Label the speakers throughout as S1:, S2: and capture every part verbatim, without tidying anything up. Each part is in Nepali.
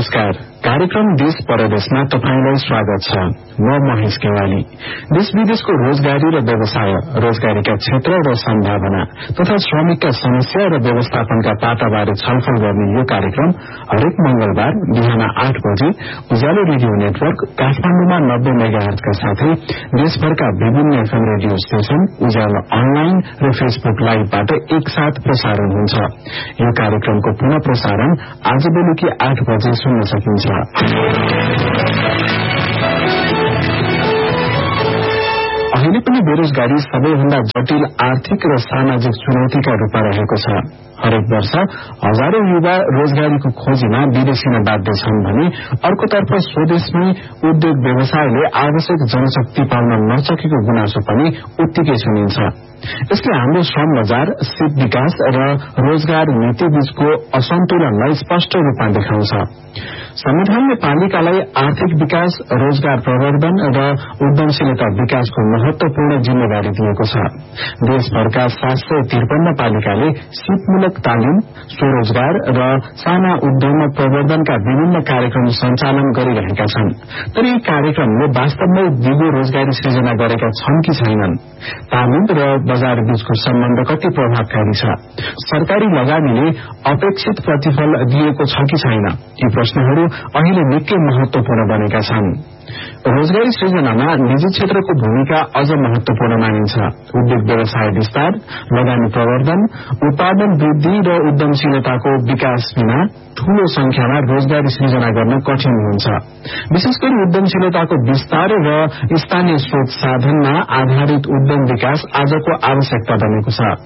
S1: नमस्कार। कार्यक्रम देश परदेशमा तपाईंलाई स्वागत छ। म महेश केवाली। देश विदेशको रोजगारी र व्यवसाय, रोजगारीका क्षेत्र र सम्भावना तथा श्रमिकका समस्या र व्यवस्थापनका पाटाबारे छलफल गर्ने यो कार्यक्रम हरेक मंगलबार बिहान आठ बजे उज्यालो रेडियो नेटवर्क काठमाडौँमा नब्बे मेगाहर्जका साथै देशभरका विभिन्न एफएम रेडियो स्टेशन, उज्यालो अनलाइन र फेसबुक लाइभबाट एकसाथ प्रसारण हुन्छ। यो कार्यक्रमको पुनः प्रसारण आज बेलुकी आठ बजे सुन्न सकिन्छ। अहिले पनि बेरोजगारी सबैभन्दा जटिल आर्थिक र सामाजिक चुनौतीका रूपमा रहेको छ। हरेक वर्ष हजारौं युवा रोजगारीको खोजीमा विदेशिन बाध्य छन् भने अर्कोतर्फ स्वदेशमै उद्योग व्यवसायले आवश्यक जनशक्ति पाउन नसकेको गुनासो पनि उत्तिकै सुनिन्छ। यसले हाम्रो श्रम बजार, सिप विकास र रोजगार नीति बीचको असन्तुलनलाई स्पष्ट रूपमा देखाउँछ। संविधानले पालिकालाई आर्थिक विकास, रोजगार प्रवर्धन र उद्यमशीलता विकासको महत्वपूर्ण जिम्मेवारी दिएको छ। देशभरका सात सय त्रिपन्न पालिकाले सिपमूलक तालिम, स्वरोजगार र साना उद्यम प्रवर्धनका विभिन्न कार्यक्रम सञ्चालन गरिरहेका छन्। तर यी कार्यक्रमले वास्तवमै दिगो रोजगारी सृजना गरेका छन् कि छैनन्? तालिम र बजार बीचको सम्बन्ध कति प्रभावकारी छ? सरकारी लगानीले अपेक्षित प्रतिफल दिएको छ कि छैन? यी प्रश्नहरू अहिले निकै महत्वपूर्ण बनेका छन्। रोजगारी सृजनामा निजी क्षेत्रको भूमिका अझ महत्वपूर्ण मानिन्छ। उद्योग व्यवसाय विस्तार, लगानी प्रवर्धन, उत्पादन वृद्धि र उद्यमशीलताको विकास बिना ठूलो संख्यामा रोजगारी सृजना गर्न कठिन हुन्छ। विशेष गरी उद्यमशीलताको विस्तार र स्थानीय स्रोत साधनमा आधारित उद्यम विकास आजको आवश्यकता बनेको छ।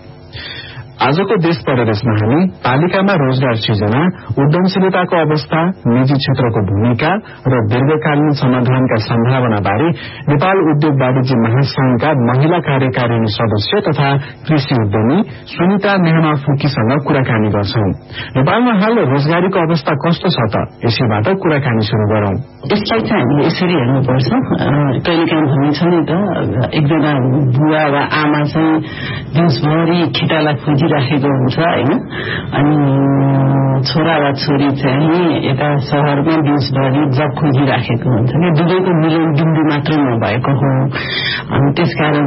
S1: आजको देश परदेशमा हामी पालिकामा रोजगार सृजना, उद्यमशीलताको अवस्था, निजी क्षेत्रको भूमिका र दीर्घकालीन समाधानका सम्भावना बारे नेपाल उद्योग वाणिज्य महासंघका महिला कार्यकारिणी सदस्य तथा कृषि उद्यमी सुनिता नेहमा फुकीसँग कुराकानी गर्छौं। नेपालमा हाल रोजगारीको अवस्था कस्तो छ त? यसैबाट कुराकानी शुरू गरौं।
S2: यसलाई चाहिँ हामीले यसरी हेर्नुपर्छ। कहिलेकाहीँ भनिन्छ नि त, एकजना बुवा वा आमा चाहिँ दिउँसभरि खिटालाई खोजी राखेको हुन्छ हैन, अनि छोरा वा छोरी चाहिँ यता शहरमा दिउँसभरि जब खोजिराखेको हुन्छ कि दुवैको मिलन बिन्दु मात्र नभएको हो। अनि त्यसकारण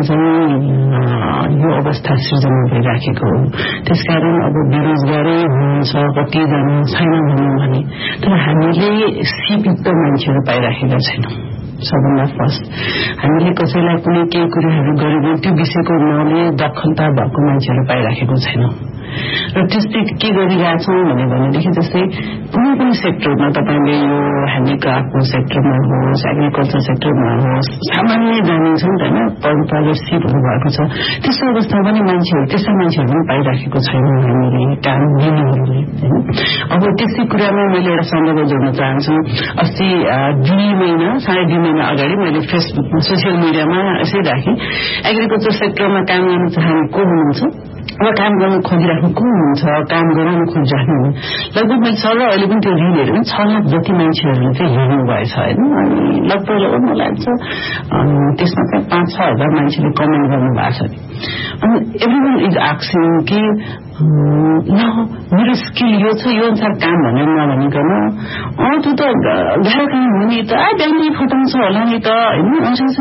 S2: चाहिँ यो अवस्था सृजना भइराखेको हो। त्यसकारण अब बेरोजगारै हुनुहुन्छ, कतिजना छैन भनौँ भने, तर हामीले सिपयुक्त मान्छेहरू पाइराखेका छैनौँ। सबभन्दा फर्स्ट हामीले कसैलाई कुनै केही कुराहरू गर्यो भने त्यो विषयको नलेज, दक्षता भएको मान्छेहरू पाइराखेको छैनौँ। र त्यस्तै के गरिरहेछौँ भने भनेदेखि जस्तै कुनै पनि सेक्टरमा तपाईँले यो ह्यान्डिक्राफ्टको सेक्टरमा होस्, एग्रिकल्चर सेक्टरमा होस्, सामान्य जानिन्छ नि त होइन, परम्परागत सिपहरू भएको छ। त्यस्तो अवस्थामा पनि मान्छेहरू, त्यस्ता मान्छेहरू पनि पाइराखेको छैनौँ हामीले, काम दिनेहरूले होइन। अब त्यस्तै कुरामा मैले एउटा सन्दर्भ जोड्न चाहन्छु। अस्ति दुई महिना साढे दुई महिना अगाडि मैले फेसबुकमा, सोसियल मिडियामा यसै राखेँ, एग्रिकल्चर सेक्टरमा काम गर्न चाहने को हुनुहुन्छ र काम गर्न खोजिराख्नु को हुनुहुन्छ, काम गराउन खोजिराख्नु। लगभग मैले सर अहिले पनि त्यो रिलहरू पनि छ लाख जति मान्छेहरूले चाहिँ हेर्नु भएछ होइन। अनि लगभग लगभग मलाई लाग्छ त्यसमा चाहिँ पाँच छ हजार मान्छेले कमेन्ट गर्नु भएको छ। अनि एभ्री वान इज आस्किङ कि ल मेरो स्किल यो छ, यो अनुसार काम भनेर नभनिकन अँ त्यो त गाह्रो काम हो नि त, बिहानै फटाउँछ होला नि त होइन,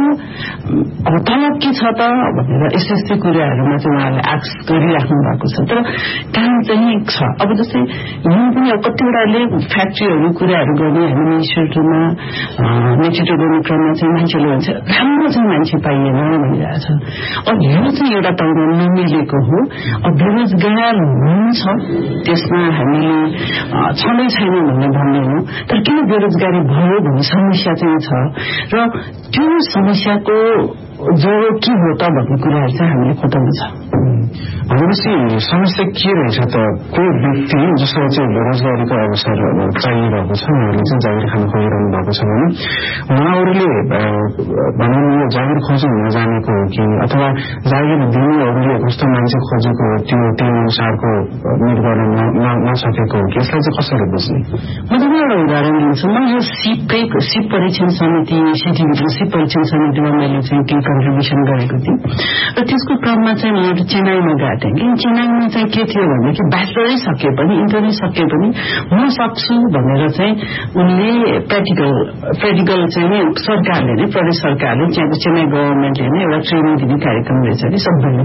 S2: अब तलब के छ त भनेर यस्तो यस्तै कुराहरूमा चाहिँ उहाँहरूले आक्स गरिराख्नु भएको छ। तर काम चाहिँ छ। अब जस्तै यो पनि अब कतिवटाले फ्याक्ट्रीहरू कुराहरू गर्ने हामी मिनिस्ट्रीमा नेतृत्व गर्ने क्रममा चाहिँ मान्छेले भन्छ राम्रो चाहिँ मान्छे पाइएन भनिरहेको छ। अब यो चाहिँ एउटा तौरमा नमिलेको हो। अब बेरोजगार हुन्छ, त्यसमा हामीले छँदै छैन भन्ने भन्दैनौँ, तर किन बेरोजगारी भयो भन्ने समस्या चाहिँ छ र त्यो समस्याको जोडो के हो त भन्ने कुराहरू चाहिँ हामीले खोज्नु छ।
S1: भनेपछि समस्या के रहेछ त? को व्यक्ति जसलाई चाहिँ बेरोजगारीको अवसर चाहिरहेको छ, उहाँहरूले चाहिँ जागिर खान खोजिरहनु भएको छ भने उहाँहरूले भनौँ यो जागिर खोजी हुन जानेको हो कि अथवा जागिर दिनेहरूले कस्तो मान्छे खोजेको हो, त्यो त्यही अनुसारको मिट गर्न नसकेको हो कि? यसलाई चाहिँ कसरी बुझ्ने?
S2: म तपाईँ एउटा उदाहरण दिन्छु। म यो सिपकै सिप परीक्षण समिति, सिटीभित्र सिप परीक्षण समितिमा मैले चाहिँ केही कन्ट्रिब्युसन गरेको थिएँ र त्यसको क्रममा चाहिँ म एउटा चेन्नाईमा गएको थिएँ कि चेन्नाईमा चाहिँ के थियो भनेदेखि ब्याचलरै सके पनि इन्टरनै सके पनि म सक्छु भनेर चाहिँ उनले प्र्याक्टिकल प्र्याक्टिकल चाहिँ सरकारले नै प्रदेश सरकारले चेन्नाई गभर्मेन्टले नै एउटा ट्रेनिङ दिने कार्यक्रम रहेछ कि सबैले।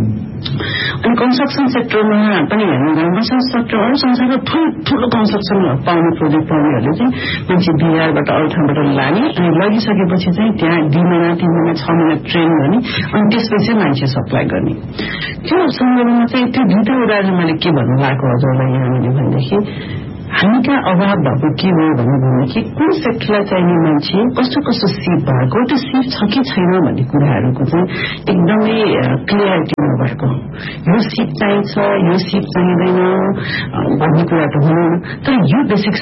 S2: अनि कन्स्ट्रक्सन सेक्टरमा पनि हेर्नु कन्स्ट्रक्सन सेक्टर अरू संसारको ठुलो ठुलो कन्स्ट्रक्सन पाउने प्रोजेक्ट पाउनेहरूले चाहिँ मान्छे बिहारबाट अरू ठाउँबाट लाने अनि लगिसकेपछि चाहिँ त्यहाँ दुई महिना तीन महिना छ महिना ट्रेन गर्ने अनि त्यसपछि मान्छे सप्लाई गर्ने। त्यो सन्दर्भमा चाहिँ त्यो दुईटा उदाहरण मैले के भन्नु भएको हजुरलाई यहाँनिर भनेदेखि हामी कहाँ अभाव भएको के हो भनेदेखि कुन सेक्टरलाई चाहिने मान्छे कस्तो कस्तो सिप भएको त्यो सिप छ कि छैन भन्ने कुराहरूको चाहिँ एकदमै क्लियरिटी नभएको यो सिप चाहिन्छ यो सिप चाहिँदैन भन्ने कुरा त हुँदैन तर यो बेसिक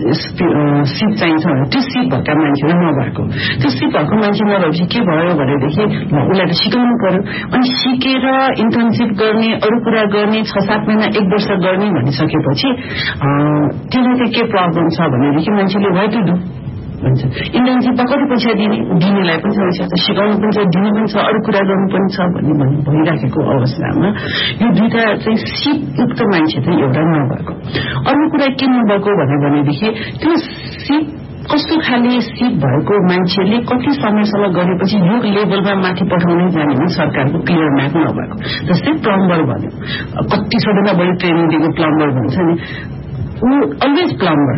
S2: सिप चाहिन्छ भने त्यो सिप भएका मान्छेहरू नभएको त्यो सिप भएको मान्छे नभएपछि के भयो भनेदेखि उसलाई त सिकाउनु पर्यो अनि सिकेर इन्टर्नसिप गर्ने अरू कुरा गर्ने छ सात महिना एक वर्ष गर्ने भनिसकेपछि त्यसलाई चाहिँ के प्रब्लम छ भनेदेखि मान्छेले वाइ टु डु भन्छ। इन्टर्नसिपमा कति पैसा दिने दिनेलाई पनि पैसा छ सिकाउनु पनि छ दिने पनि छ अरू कुरा गर्नु पनि छ भन्ने भइराखेको अवस्थामा यो दुईटा चाहिँ सिपयुक्त मान्छे चाहिँ एउटा नभएको। अरू कुरा के नभएको भनेदेखि त्यो सिप कस्तो खाले सिप भएको मान्छेले कति समयसम्म गरेपछि यो लेभलमा माथि पठाउनै जाने भने सरकारको क्लियर म्याप नभएको। जस्तै प्लम्बर भन्यो कति सबैभन्दा बढी ट्रेनिङ दिएको प्लम्बर भन्छ नि ऊ अलवेज प्लम्बर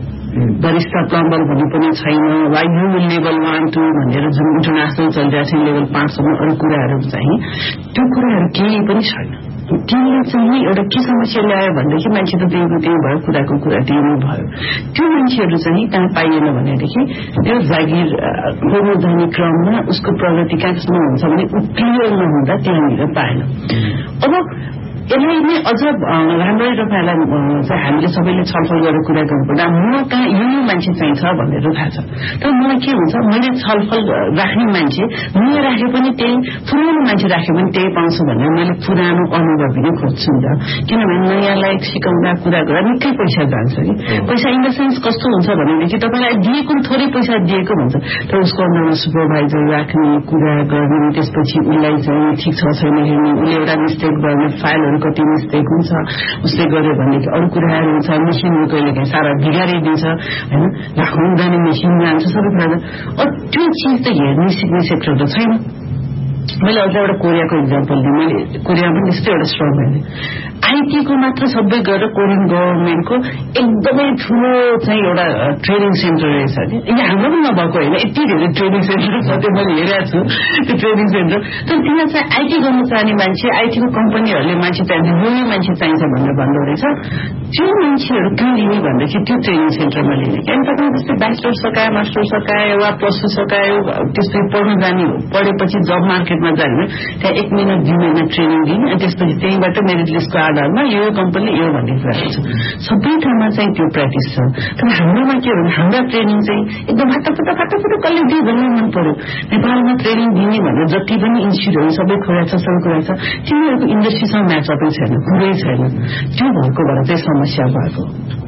S2: वरिष्ठ प्लम्बर भन्ने पनि छैन वा यो लेभल वान टू भनेर जुन इन्टरनेसनल चलिरहेको छ लेभल पाँचसम्म अरू कुराहरू चाहिँ त्यो कुराहरू केही पनि छैन। त्यसले चाहिँ एउटा के समस्या ल्यायो भनेदेखि मान्छे त दिएको त्यही भयो कुराको कुरा त्यही नै भयो। त्यो मान्छेहरू चाहिँ कहाँ पाइएन भनेदेखि त्यो जागिर खोज्नु जाने क्रममा उसको प्रगति कहाँसम्म हुन्छ भने ऊ क्लियर नहुँदा त्यहाँनिर पाएन। अब यसलाई नै अझ राम्ररी तपाईँहरूलाई चाहिँ हामीले सबैले छलफल गरेर कुरा गर्नुपर्दा म कहाँ यो यो मान्छे चाहिन्छ भनेर थाहा छ तर मलाई के हुन्छ मैले छलफल राख्ने मान्छे नयाँ राखे पनि त्यही पुरानो मान्छे राखे पनि त्यही पाउँछु भनेर मैले पुरानो अनुभव नै खोज्छु नि त किनभने नयाँलाई सिकाउँदा कुरा गर्दा निकै पैसा जान्छ कि पैसा इन द सेन्स कस्तो हुन्छ भनेदेखि तपाईँलाई दिएको थोरै पैसा दिएको हुन्छ तर उसको अन्डरमा सुपरभाइजर राख्ने कुरा गर्ने त्यसपछि उसलाई चाहिँ ठिक छ छैन हेर्ने उसले एउटा मिस्टेक गर्ने फाइलहरू कति मिस्टेक हुन्छ उसले गर्यो भनेदेखि अरू कुराहरू हुन्छ मेसिनहरू कहिले काहीँ सारा बिगारिदिन्छ होइन लाखौँ जाने मेसिन जान्छ सबै कुरा अब त्यो चिज त हेर्ने सिक्ने सेक्टर त छैन। मैले अझ एउटा कोरियाको इक्जाम्पल दिएँ मैले कोरियामा पनि त्यस्तै एउटा स्ट्रङ भयो आइटीको मात्र सबै गरेर कोरियन गभर्मेन्टको एकदमै ठुलो चाहिँ एउटा ट्रेनिङ सेन्टर रहेछ कि हाम्रो पनि नभएको होइन यति धेरै ट्रेनिङ सेन्टर छ त्यो मैले हेरेको छु त्यो ट्रेनिङ सेन्टर तर त्यहाँ चाहिँ आइटी गर्नु चाहने मान्छे आइटीको कम्पनीहरूले मान्छे चाहिन्छ यो यो मान्छे चाहिन्छ भनेर भन्दो रहेछ त्यो मान्छेहरू कहाँ लिने भनेदेखि त्यो ट्रेनिङ सेन्टरमा लिने किनभने तपाईँ जस्तै ब्याचलर सकायो मास्टर सकायो वा प्लस टू सकायो त्यस्तै पढ्नु जाने हो पढेपछि जब मार्केटमा जाने त्यहाँ एक महिना दुई महिना ट्रेनिङ दिने अनि त्यसपछि त्यहीँबाट मेरिट लिस्टको आधारमा यो कम्पनीले यो भन्ने कुराहरू छ सबै ठाउँमा चाहिँ त्यो प्र्याक्टिस छ तर हाम्रोमा के हो भने हाम्रा ट्रेनिङ चाहिँ एकदम फाटाफुटा फाटाफुटा कसले दियो भन्ने मन पर्यो नेपालमा ट्रेनिङ दिने भनेर जति पनि इन्स्टिट्युटहरू सबै कुरा छ सबै कुरा छ तिनीहरूको इन्डस्ट्रीसँग म्याचअपै छैन कुरै छैन त्यो भएको भएर चाहिँ समस्या भएको।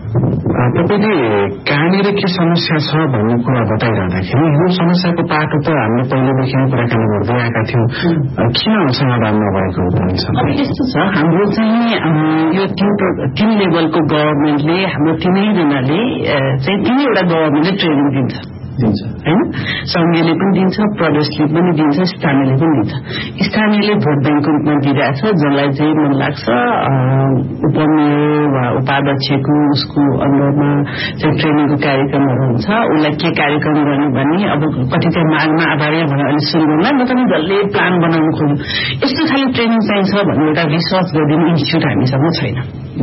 S1: तपाईँले कहाँनिर के समस्या छ भन्ने कुरा बताइरहँदाखेरि यो समस्याको पाटो त हामीले पहिलेदेखि कुराकानी गर्दै आएका थियौँ किन समाधान नभएको भन्छ।
S2: अब यस्तो छ हाम्रो चाहिँ यो तीन लेभलको गभर्मेन्टले हाम्रो तीनैजनाले चाहिँ तीनैवटा गभर्मेन्टले ट्रेनिङ दिन्छ
S1: दिन्छ
S2: होइन संघीयले पनि दिन्छ प्रदेशले पनि दिन्छ स्थानीयले पनि दिन्छ। स्थानीयले भोट ब्याङ्कको रूपमा दिइरहेछ जसलाई चाहिँ मन लाग्छ उपमेयर वा उपाध्यक्षको उसको अन्डरमा चाहिँ ट्रेनिङको कार्यक्रमहरू हुन्छ उसलाई के कार्यक्रम गर्ने भने अब कति चाहिँ मागमा आधार भनेर अहिले सुरु गर्नु म पनि जसले प्लान बनाउनु खोज्नु यस्तो खाले ट्रेनिङ चाहिन्छ भन्ने एउटा रिसर्च गरिदिने इन्स्टिट्युट हामीसँग छैन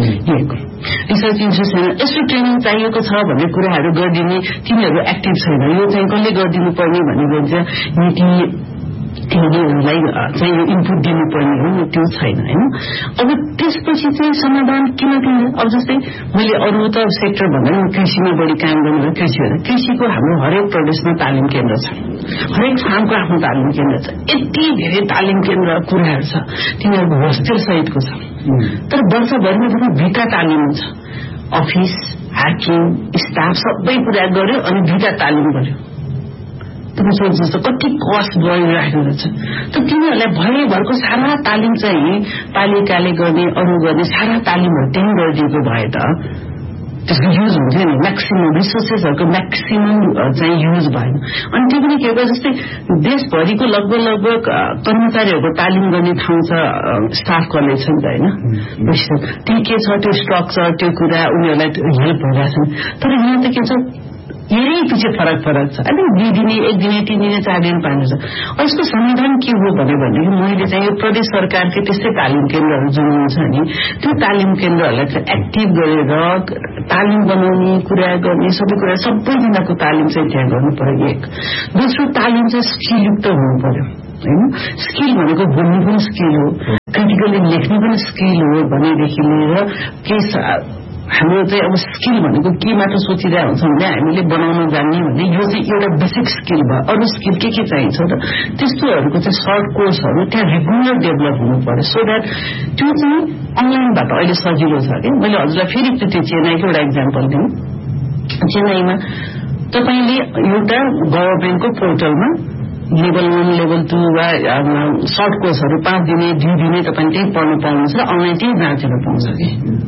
S2: रिसर्च इन्स्टिट्युट छैन यस्तो ट्रेनिङ चाहिएको छ भन्ने कुराहरू गरिदिने तिनीहरू एक्टिभ छैन यो चाहिँ कसले गरिदिनु पर्ने भनेर चाहिँ नीति तिनीहरूलाई चाहिँ यो इनपुट दिनुपर्ने हो त्यो छैन होइन। अब त्यसपछि चाहिँ समाधान किन दिने अब जस्तै मैले अरू त सेक्टर भन्दा कृषिमा बढी काम गर्नु कृषि हो कृषिको हाम्रो हरेक प्रदेशमा तालिम केन्द्र छ हरेक फार्मको आफ्नो तालिम केन्द्र छ यति धेरै तालिम केन्द्र कुराहरू छ तिनीहरूको होस्टेल सहितको छ तर वर्षभरिमा पनि दुईटा तालिम हुन्छ अफिस हाकिम स्टाफ सबै कुरा गर्यो अनि दुईटा तालिम गर्यो तपाईँ सोच्नुहोस् त कति कस्ट बढिरहेको रहेछ। त तिनीहरूलाई भयभरको सारा तालिम चाहिँ पालिकाले गर्ने अरू गर्ने सारा तालिमहरू त्यही गरिदिएको भए त त्यसको युज हुन्थ्यो नि, म्याक्सिमम रिसोर्सेसहरूको म्याक्सिमम चाहिँ युज भएन। अनि त्यो पनि के भयो, जस्तै देशभरिको लगभग लगभग कर्मचारीहरूको तालिम गर्ने ठाउँ छ, स्टाफ कलेज छ नि त होइन, त्यही के छ त्यो स्ट्रक्चर त्यो कुरा उनीहरूलाई हेल्प भइरहेछन्। तर यहाँ त के छ धेरै पछि फरक फरक छ। अनि दुई दिने एक दिने तीन दिने चार दिन पाइन्छ। यसको समाधान के हो भनेदेखि मैले चाहिँ यो प्रदेश सरकारकै त्यस्तै तालिम केन्द्रहरू जुन हुन्छ नि त्यो तालिम केन्द्रहरूलाई चाहिँ एक्टिभ गरेर तालिम बनाउने कुरा गर्ने सबै कुरा सबैजनाको तालिम चाहिँ त्यहाँ गर्नु पर्यो। एक दोस्रो तालिम चाहिँ स्किलयुक्त हुनु पर्यो होइन। स्किल भनेको बोल्ने पनि स्किल हो, क्रिटिकली लेख्ने पनि स्किल हो भनेदेखि लिएर के हाम्रो चाहिँ अब स्किल भनेको के मात्र सोचिरहेको हुन्छ भने हामीले बनाउन जान्ने भने यो चाहिँ एउटा बेसिक स्किल भयो। अरू स्किल के के चाहिन्छ त त्यस्तोहरूको चाहिँ सर्ट कोर्सहरू त्यहाँ रेगुलर डेभलप हुनु पर्यो सो द्याट त्यो चाहिँ अनलाइनबाट अहिले सजिलो छ कि। मैले हजुरलाई फेरि त्यो चेन्नईको एउटा इक्जाम्पल दिउँ। चेन्नईमा तपाईँले एउटा गभर्मेन्टको पोर्टलमा लेभल वान लेभल टू वा सर्ट कोर्सहरू पाँच दिने दुई दिने तपाईँले त्यही पढ्नु पाउनुहुन्छ, अनलाइन त्यही जाँचेर पाउँछ कि।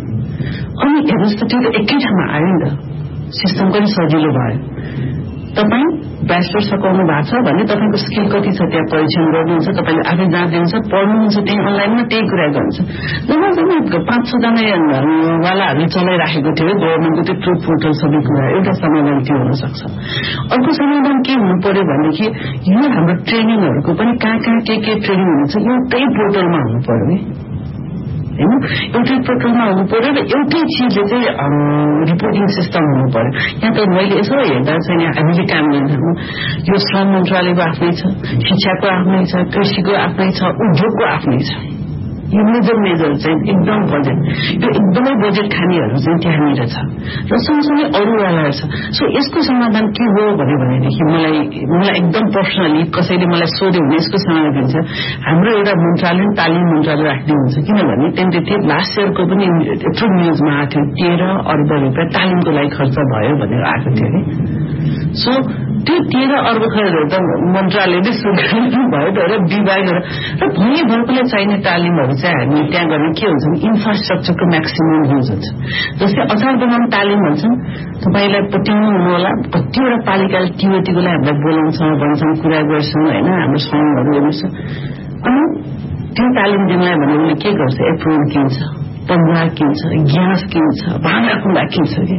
S2: अनि हेर्नुहोस् त त्यो त एकै ठाउँमा आयो नि त, सिस्टम पनि सजिलो भयो। तपाईँ ब्याचलर सकाउनु भएको छ भने तपाईँको स्किल कति छ त्यहाँ परीक्षण गर्नुहुन्छ, तपाईँले आफै जाँच दिनुहुन्छ, पढ्नुहुन्छ त्यही अनलाइनमा त्यही कुरा गर्नुहुन्छ। जम्मा जम्मा पाँच छजना वालाहरूले चलाइराखेको थियो गभर्मेन्टको त्यो ट्रुथ पोर्टल सबै कुरा। एउटा समाधान त्यो हुन सक्छ। अर्को समाधान के हुनु पर्यो भनेदेखि यो हाम्रो ट्रेनिङहरूको पनि कहाँ कहाँ के के ट्रेनिङ हुन्छ एउटै पोर्टलमा हुनु पर्यो नि होइन। एउटै पोर्टलमा हुनु पर्यो र एउटै चिजले चाहिँ रिपोर्टिङ सिस्टम हुनु पर्यो। यहाँ त मैले यसो हेर्दा चाहिँ यहाँ हामीले काम गर्नु यो श्रम मन्त्रालयको आफ्नै छ, शिक्षाको आफ्नै छ, कृषिको आफ्नै छ, उद्योगको आफ्नै छ। यो मेजर मेजर चाहिँ एकदम बजेट यो एकदमै बजेट खानेहरू चाहिँ त्यहाँनिर छ र सँगसँगै अरूवालाहरू छ। सो यसको समाधान के हो भने भनेदेखि मलाई मलाई एकदम पर्सनली कसैले मलाई सोध्यो भने यसको समाधान दिन्छ हाम्रो एउटा मन्त्रालय तालिम मन्त्रालय राख्ने हुन्छ। किनभने त्यहाँदेखि लास्ट इयरको पनि यत्रो न्युजमा आएको थियो तेह्र अर्ब रुपियाँ तालिमको लागि खर्च भयो भनेर आएको थियो नि। सो त्यो तेह्र अर्ब खर्च त मन्त्रालयले सुरु भयो र विभागहरू र भोलिभरकोलाई चाहिने तालिमहरू चाहिँ हामी त्यहाँ गर्ने के हुन्छ भने इन्फ्रास्ट्रक्चरको म्याक्सिमम युज हुन्छ। जस्तै अचार बनाउने तालिम भन्छन् तपाईँलाई पट्याउनु हुनु होला, कतिवटा पालिकाले टिओटीको लागि हामीलाई बोलाउँछ भन्छन् कुरा गर्छौँ होइन, हाम्रो सङ्घहरू हेर्नुहोस्। अनि त्यो तालिम दिनलाई भने उसले के गर्छ एप्रोन किन्छ, पन्ध्र किन्छ, ग्यास किन्छ, भाँडा कुण्डा किन्छ कि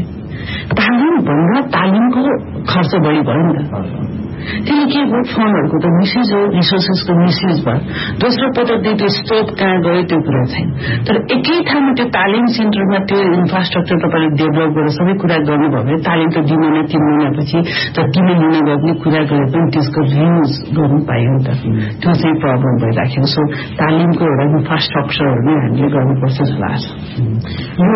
S2: तालिम भन्दा तालिमको खर्च बढी भयो नि त। त्यसले के भयो फन्डहरूको त मिसयुज हो, रिसोर्सेसको मिसयुज भयो। दोस्रो पटक त्यो स्टोप कहाँ गयो त्यो कुरा छैन। तर एकै ठाउँमा त्यो तालिम सेन्टरमा त्यो इन्फ्रास्ट्रक्चर तपाईँले डेभलप गरेर सबै कुरा गर्नुभयो भने तालिम त दुई महिना तीन महिनापछि त किन लिन गर्ने कुरा गरे पनि त्यसको रियुज गर्नु पाइयो नि त। त्यो चाहिँ प्रब्लम भइराखेको। सो तालिमको एउटा इन्फ्रास्ट्रक्चरहरू नै हामीले गर्नुपर्छ जस्तो लाग्छ।